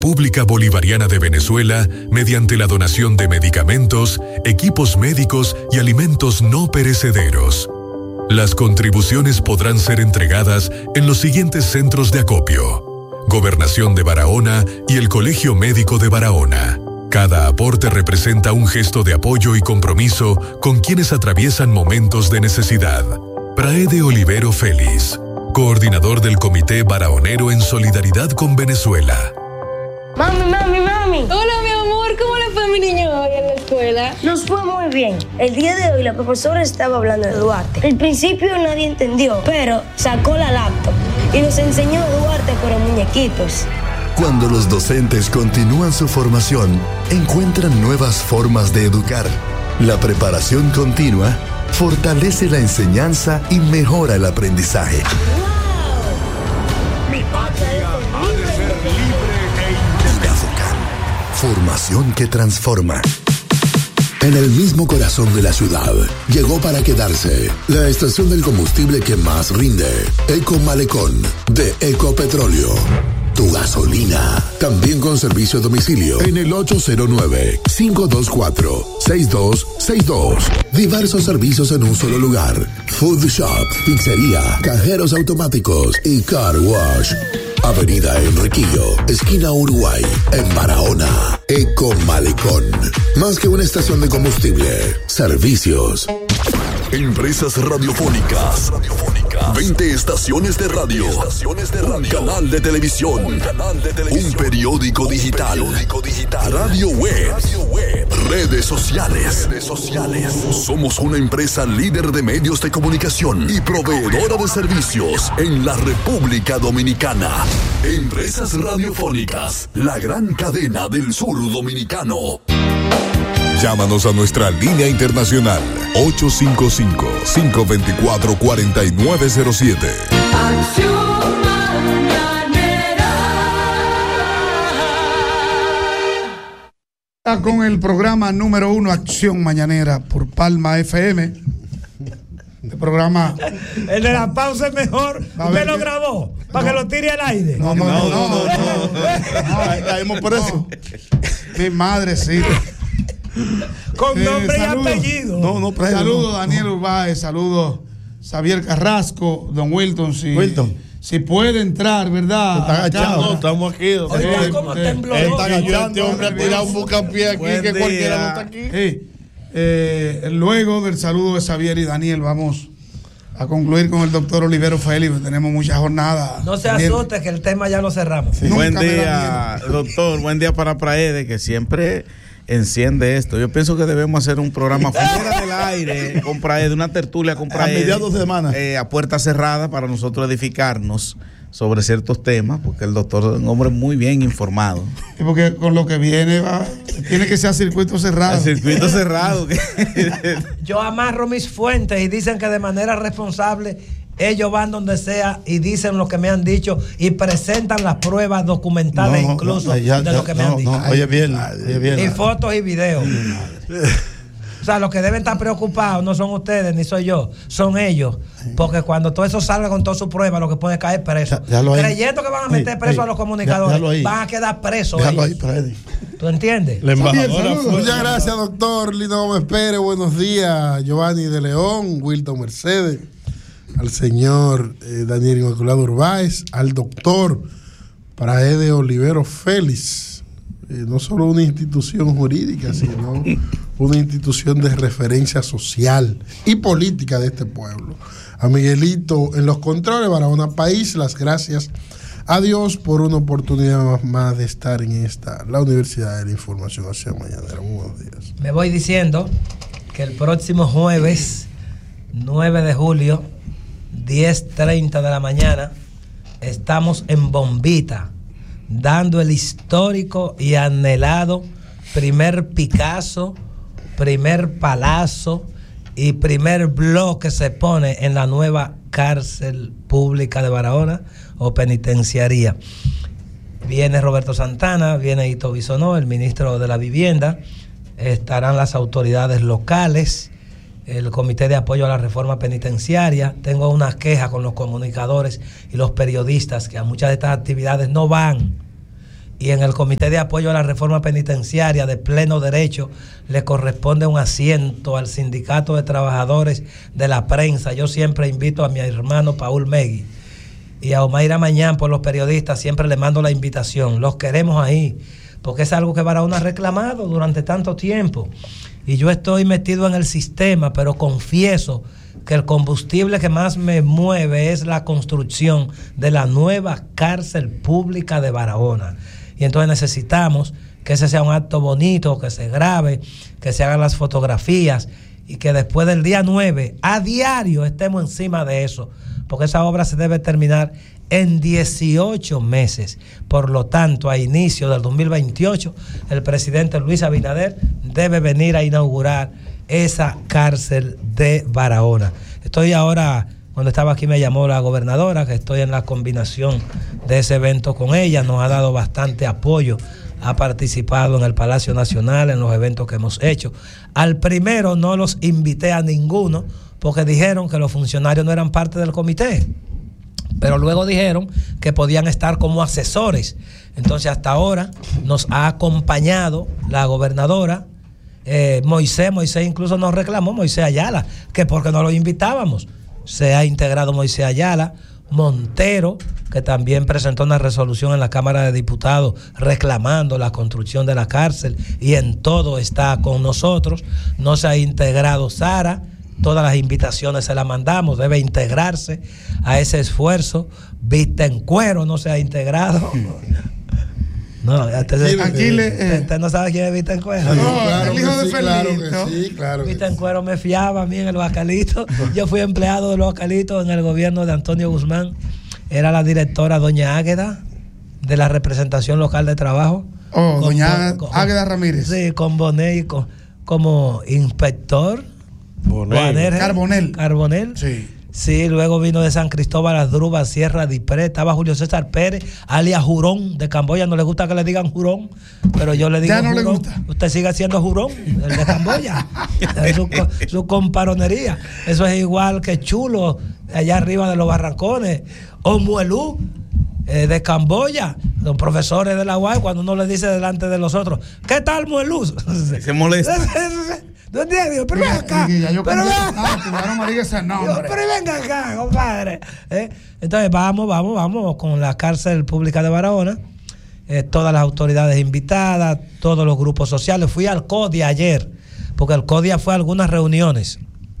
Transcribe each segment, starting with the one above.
Pública Bolivariana de Venezuela mediante la donación de medicamentos, equipos médicos y alimentos no perecederos. Las contribuciones podrán ser entregadas en los siguientes centros de acopio: Gobernación de Barahona y el Colegio Médico de Barahona. Cada aporte representa un gesto de apoyo y compromiso con quienes atraviesan momentos de necesidad. Praede Olivero Félix, coordinador del Comité Barahonero en solidaridad con Venezuela. Mami. Hola, mi amor, ¿cómo le fue a mi niño hoy en la escuela? Nos fue muy bien. El día de hoy la profesora estaba hablando de Duarte. Al principio nadie entendió, pero sacó la laptop y nos enseñó Duarte por los muñequitos. Cuando los docentes continúan su formación, encuentran nuevas formas de educar. La preparación continua fortalece la enseñanza y mejora el aprendizaje. Mi patria ha de ser libre e Indefocan. Formación que transforma. En el mismo corazón de la ciudad, llegó para quedarse la estación del combustible que más rinde, Eco Malecón, de Ecopetróleo. Tu gasolina, también con servicio a domicilio en el 809-524-6262. Diversos servicios en un solo lugar: food shop, pizzería, cajeros automáticos y car wash. Avenida Enriquillo, esquina Uruguay, en Barahona. Eco Malecón, más que una estación de combustible, servicios. Empresas radiofónicas. 20 estaciones de radio. Un canal de televisión. Un periódico digital. Radio web. Redes sociales. Somos una empresa líder de medios de comunicación y proveedora de servicios en la República Dominicana. Empresas radiofónicas, la gran cadena del sur dominicano. Llámanos a nuestra línea internacional 855-524-4907. Acción Mañanera. Con el programa número 1, Acción Mañanera, por Palma FM. El programa. El de la pausa es mejor. Usted lo grabó para que lo tire al aire. No. Caímos por eso. Mi madrecita. Con nombre y apellido. Saludos Daniel Urbáez, saludos Xavier Carrasco, don Wilton. Si puede entrar, ¿verdad? Está agachado. No, estamos aquí. Oiga, ¿cómo tembló? Está agachado. Este hombre ha tirado un bucapié aquí que cualquiera no está aquí. Luego del saludo de Xavier y Daniel, vamos a concluir con el doctor Olivero Félix. Tenemos muchas jornadas. No se asuste que el tema ya lo cerramos. Sí. Buen día, doctor. Buen día para Praede, que siempre enciende esto. Yo pienso que debemos hacer un programa fuera del aire con Praede, una tertulia con Praede. A mediados de semana. A puerta cerrada para nosotros edificarnos sobre ciertos temas, porque el doctor es un hombre muy bien informado. Y porque con lo que viene tiene que ser a circuito cerrado. A circuito cerrado. Yo amarro mis fuentes y dicen que de manera responsable ellos van donde sea y dicen lo que me han dicho y presentan las pruebas documentales incluso de lo que me han dicho. Oye bien. Y fotos y videos. O sea, los que deben estar preocupados no son ustedes ni soy yo, son ellos. Porque cuando todo eso salga con todas sus pruebas, lo que puede caer preso. Creyendo que van a meter preso a los comunicadores, van a quedar presos. ¿Tú entiendes? Muchas gracias, doctor Lino Gómez Pérez. Buenos días, Giovanni de León, Wilton Mercedes, al señor Daniel Inmaculado Urbáez, al doctor Praede Olivero Félix. No solo una institución jurídica, sino una institución de referencia social y política de este pueblo. A Miguelito en los controles, Barahona País, las gracias a Dios por una oportunidad más de estar en la Universidad de la Información. Acción Mañanera. Muy buenos días. Me voy diciendo que el próximo jueves 9 de julio 10:30 de la mañana estamos en Bombita dando el histórico y anhelado primer Picasso, primer Palazzo y primer blog que se pone en la nueva cárcel pública de Barahona o penitenciaría. Viene Roberto Santana, viene Ito Bisonó, el ministro de la Vivienda, estarán las autoridades locales, el Comité de Apoyo a la Reforma Penitenciaria. Tengo una queja con los comunicadores y los periodistas que a muchas de estas actividades no van y en el Comité de Apoyo a la Reforma Penitenciaria de pleno derecho le corresponde un asiento al Sindicato de Trabajadores de la Prensa. Yo siempre invito a mi hermano Paul Megui y a Omaira Mañán, por los periodistas, siempre le mando la invitación. Los queremos ahí, porque es algo que Barahona ha reclamado durante tanto tiempo. Y yo estoy metido en el sistema, pero confieso que el combustible que más me mueve es la construcción de la nueva cárcel pública de Barahona. Y entonces necesitamos que ese sea un acto bonito, que se grabe, que se hagan las fotografías y que después del día 9, a diario, estemos encima de eso, porque esa obra se debe terminar en 18 meses. Por lo tanto, a inicio del 2028, el presidente Luis Abinader debe venir a inaugurar esa cárcel de Barahona. Estoy ahora, cuando estaba aquí me llamó la gobernadora, que estoy en la combinación de ese evento con ella, nos ha dado bastante apoyo, ha participado en el Palacio Nacional, en los eventos que hemos hecho. Al primero no los invité a ninguno, porque dijeron que los funcionarios no eran parte del comité, pero luego dijeron que podían estar como asesores. Entonces hasta ahora nos ha acompañado la gobernadora, Moisés incluso nos reclamó, Moisés Ayala, que porque no lo invitábamos. Se ha integrado Moisés Ayala, Montero, que también presentó una resolución en la Cámara de Diputados reclamando la construcción de la cárcel, y en todo está con nosotros. No se ha integrado Sara, todas las invitaciones se las mandamos, debe integrarse a ese esfuerzo. Vitencuero no se ha integrado. No, usted no sabe quién es Vitencuero. No, claro, el hijo de Felipe. Claro. Vitencuero me fiaba a mí en el Bacalito. Yo fui empleado de los Bacalitos en el gobierno de Antonio Guzmán. Era la directora doña Águeda de la representación local de trabajo. Doña Águeda Ramírez. Sí, con Bonet como inspector. Carbonel. Sí, luego vino de San Cristóbal, Asdrúbal, Sierra de Ipré, estaba Julio César Pérez, alias Jurón, de Camboya. No le gusta que le digan Jurón, pero yo le digo ya no Jurón. Le gusta. Usted sigue siendo Jurón, el de Camboya. su comparonería. Eso es igual que Chulo, allá arriba de los Barrancones, o Muelú, de Camboya. Los profesores de la UAE, cuando uno le dice delante de los otros, ¿qué tal, Muelú? Se molesta. ¿No entiendes? Pero ven acá. Pero venga acá, compadre. Entonces vamos con la cárcel pública de Barahona. Todas las autoridades invitadas, todos los grupos sociales. Fui al CODIA ayer, porque el CODIA fue a algunas reuniones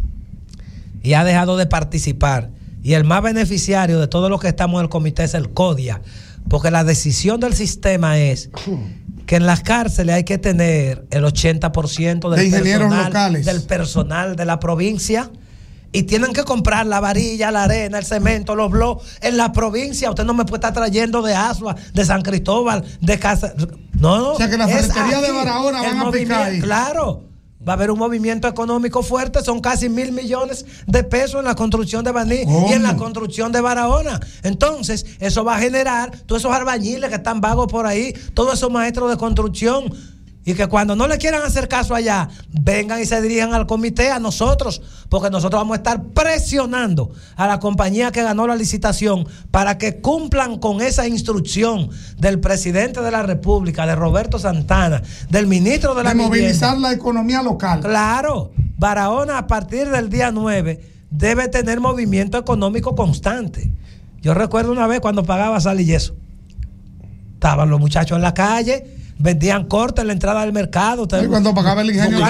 y ha dejado de participar. Y el más beneficiario de todos los que estamos en el comité es el CODIA, porque la decisión del sistema es que en las cárceles hay que tener el 80% del personal locales, del personal de la provincia, y tienen que comprar la varilla, la arena, el cemento, los bloques en la provincia. Usted no me puede estar trayendo de Asua, de San Cristóbal, de Casa. No, o sea que la ferretería de Barahona van a picar ahí. Claro. Va a haber un movimiento económico fuerte, son casi 1.000 millones de pesos en la construcción de Baní y en la construcción de Barahona. Entonces, eso va a generar todos esos albañiles que están vagos por ahí, todos esos maestros de construcción, y que cuando no le quieran hacer caso allá, vengan y se dirijan al comité, a nosotros, porque nosotros vamos a estar presionando a la compañía que ganó la licitación para que cumplan con esa instrucción del presidente de la República, de Roberto Santana, del ministro de la Vivienda. Movilizar la economía local. Claro, Barahona a partir del día 9 debe tener movimiento económico constante. Yo recuerdo una vez cuando pagaba sal y yeso, estaban los muchachos en la calle, vendían cortes en la entrada del mercado. Y cuando pagaba el ingenio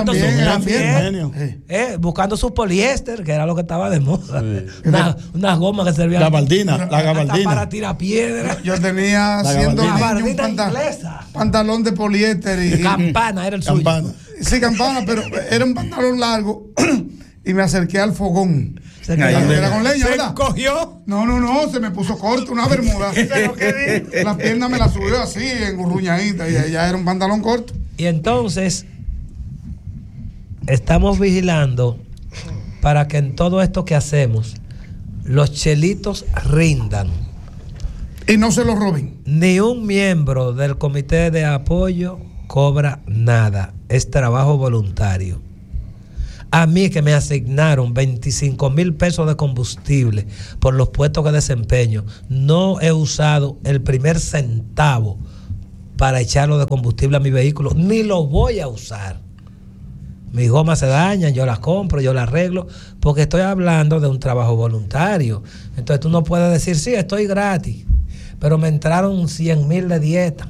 buscando su poliéster, que era lo que estaba de moda. Sí. Unas gomas que servían. La gabardina. Para tirar piedra. Yo tenía haciendo un pantalón de poliéster y Campana era el suyo. Sí, Campana, pero era un pantalón largo y me acerqué al fogón. Era con leña, ¿verdad? ¿Se cogió? No, se me puso corto, una bermuda. La pierna me la subió así, engurruñadita, y ya era un pantalón corto. Y entonces, estamos vigilando para que en todo esto que hacemos, los chelitos rindan. Y no se los roben. Ni un miembro del comité de apoyo cobra nada. Es trabajo voluntario. A mí, que me asignaron 25,000 pesos de combustible por los puestos que desempeño, no he usado el primer centavo para echarlo de combustible a mi vehículo, ni lo voy a usar. Mis gomas se dañan, yo las compro, yo las arreglo, porque estoy hablando de un trabajo voluntario. Entonces tú no puedes decir, sí, estoy gratis, pero me entraron 100,000 de dieta,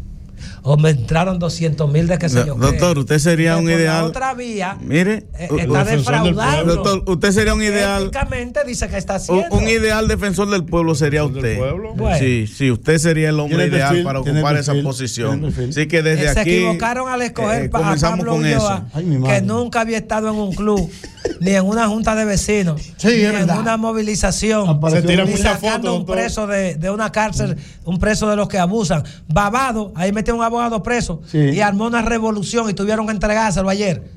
o me entraron 200,000 de qué sé yo. Doctor, usted sería un ideal. La otra vía, mire, está defraudando. Doctor, usted sería un ideal. Éticamente dice que está haciendo. Un ideal defensor del pueblo sería usted. Bueno. Sí, usted sería el hombre ideal para ocupar esa posición. Así que desde se aquí. Se equivocaron al escoger a Pablo Ulloa, que nunca había estado en un club, ni en una junta de vecinos, ni en una movilización, ni sacando un preso de una cárcel, un preso de los que abusan. Babado, ahí metió un abogado preso y armó una revolución y tuvieron que entregárselo ayer.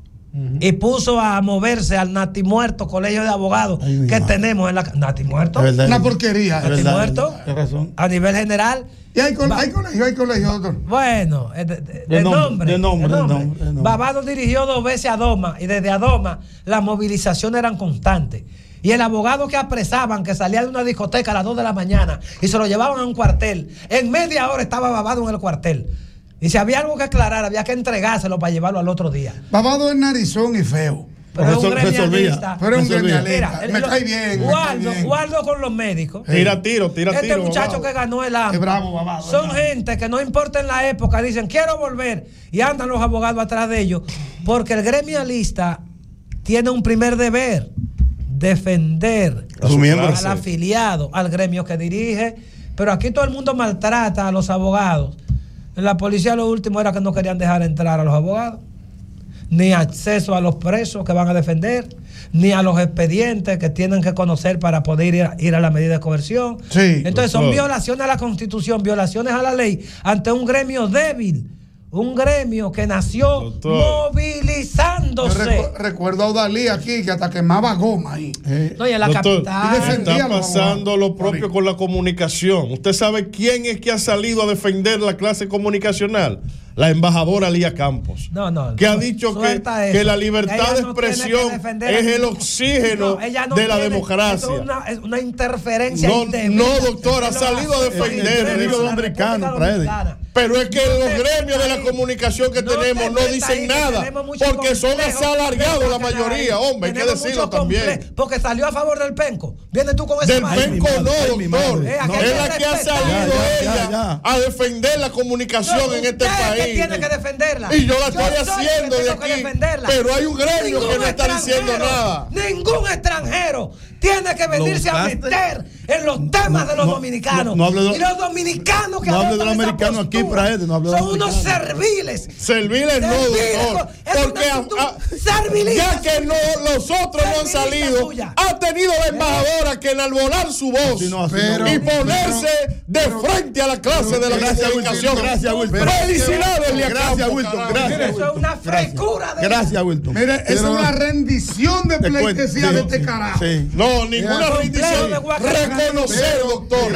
Y puso a moverse al Nati Muerto, colegio de abogados que tenemos en la Nati Muerto. Una porquería. Nati Muerto, a nivel general. Y hay colegio, doctor. Bueno, de nombre. Babado dirigió 2 veces a Doma, y desde Adoma las movilizaciones eran constantes. Y el abogado que apresaban, que salía de una discoteca a las 2 de la mañana y se lo llevaban a un cuartel, en media hora estaba Babado en el cuartel. Y si había algo que aclarar, había que entregárselo para llevarlo al otro día. Babado es narizón y feo. Pero es un gremialista. Pero es un gremialista. Me cae bien. Guardo con los médicos. Tira tiro. Este muchacho Babado, que ganó el AMPA. Bravo, Babado. Son gente que no importa en la época, dicen quiero volver. Y andan los abogados atrás de ellos. Porque el gremialista tiene un primer deber: defender al afiliado, al gremio que dirige. Pero aquí todo el mundo maltrata a los abogados. En la policía lo último era que no querían dejar entrar a los abogados, ni acceso a los presos que van a defender, ni a los expedientes que tienen que conocer para poder ir a la medida de coerción. Entonces son violaciones a la Constitución, violaciones a la ley ante un gremio débil. Un gremio que nació movilizándose. Recuerdo a Odalí aquí que hasta quemaba goma ahí. No, y en la capital. Está pasando lo propio con la comunicación. ¿Usted sabe quién es que ha salido a defender la clase comunicacional? La embajadora Lía Campos, que ha dicho que la libertad de expresión es el oxígeno de la democracia. Es una interferencia. No, doctor, ha salido a defender. Pero es que los gremios de la comunicación que tenemos no dicen nada, porque son asalariados la mayoría, hombre, hay que decirlo también. Porque salió a favor del penco. Vienes tú con ese del penco no, doctor. Es la que ha salido ella a defender la comunicación en este país. Tiene que defenderla. Y yo la estoy haciendo de aquí. Pero hay un gremio que no está diciendo nada. Ningún extranjero tiene que venirse a meter en los temas de los dominicanos. Y los dominicanos que no hable de los americanos aquí, Praede, no hable de son unos serviles. Serviles no, doctor. Porque ya que los otros no han salido, ha tenido la embajadora que enalbonar su voz y ponerse de frente a la clase de la comunicación. Gracias, Wilton. Felicidades, Lía Campos. Gracias, Wilton. Gracias. Eso es una frescura. Gracias, Wilton. Mire, es una rendición de pleitesía de este carajo. No, ninguna rendición. Reconocer, doctor.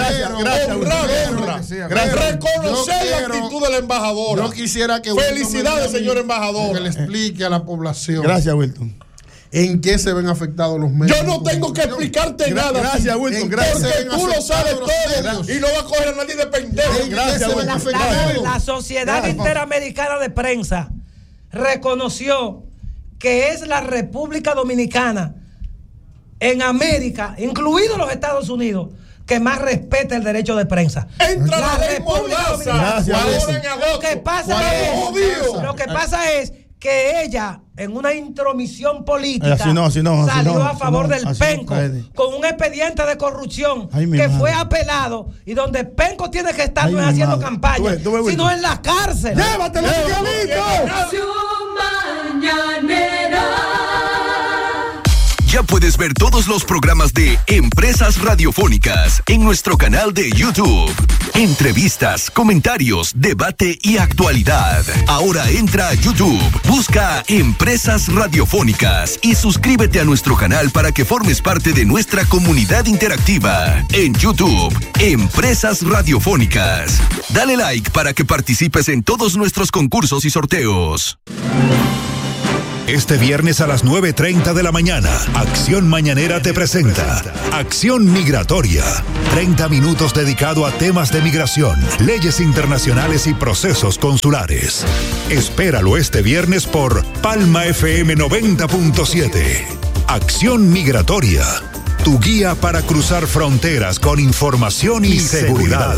Reconocer la actitud de la embajadora. Yo quisiera que felicidades, señor embajador. Que le explique a la población. Gracias, Wilton. ¿En qué se ven afectados los medios? Yo no tengo que explicarte nada. Gracias, Wilton. Gracias. Porque tú lo sabes todo y no va a coger a nadie de pendejo. Gracias, Wilton. La Sociedad Interamericana de Prensa reconoció que es la República Dominicana en América, incluidos los Estados Unidos, que más respeta el derecho de prensa. Entra la República Dominicana. Lo que pasa es que ella, en una intromisión política, salió a favor del Penco con un expediente de corrupción que fue apelado, y donde Penco tiene que estar no es haciendo campaña, sino en la cárcel. ¡Llévatelo, Ya puedes ver todos los programas de Empresas Radiofónicas en nuestro canal de YouTube. Entrevistas, comentarios, debate y actualidad. Ahora entra a YouTube, busca Empresas Radiofónicas y suscríbete a nuestro canal para que formes parte de nuestra comunidad interactiva. En YouTube, Empresas Radiofónicas. Dale like para que participes en todos nuestros concursos y sorteos. Este viernes a las 9:30 de la mañana, Acción Mañanera te presenta Acción Migratoria. 30 minutos dedicado a temas de migración, leyes internacionales y procesos consulares. Espéralo este viernes por Palma FM 90.7. Acción Migratoria, tu guía para cruzar fronteras con información y seguridad.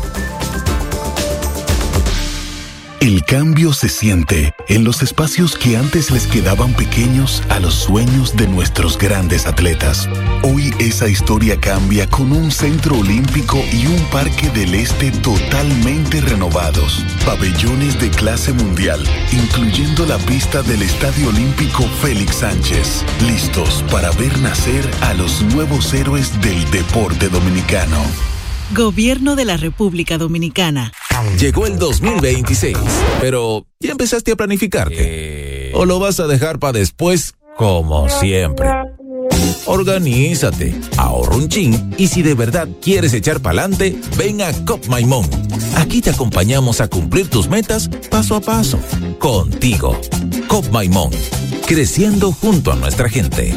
El cambio se siente en los espacios que antes les quedaban pequeños a los sueños de nuestros grandes atletas. Hoy esa historia cambia con un centro olímpico y un parque del este totalmente renovados. Pabellones de clase mundial, incluyendo la pista del Estadio Olímpico Félix Sánchez. Listos para ver nacer a los nuevos héroes del deporte dominicano. Gobierno de la República Dominicana. Llegó el 2026, pero ¿ya empezaste a planificarte? ¿O lo vas a dejar para después, como siempre? Organízate, ahorra un chin y si de verdad quieres echar pa'lante, ven a Cop Maimón. Aquí te acompañamos a cumplir tus metas paso a paso. Contigo. Cop Maimón, creciendo junto a nuestra gente.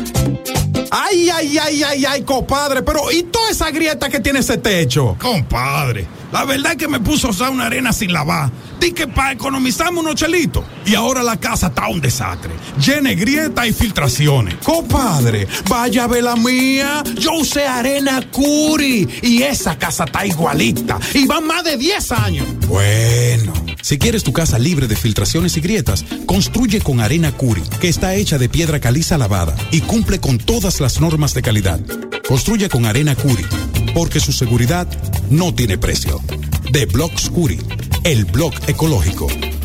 Ay, compadre, pero ¿y toda esa grieta que tiene ese techo? Compadre, la verdad es que me puso a usar una arena sin lavar. Di que para economizarme unos chelitos. Y ahora la casa está un desastre. Llena de grietas y filtraciones. Compadre, vaya a ver la mía. Yo usé arena Curi y esa casa está igualita. Y van más de 10 años. Bueno, si quieres tu casa libre de filtraciones y grietas, construye con arena Curi, que está hecha de piedra caliza lavada y cumple con todas las normas de calidad. Construye con arena Curi, porque su seguridad no tiene precio. De Blocks Curi, el blog ecológico.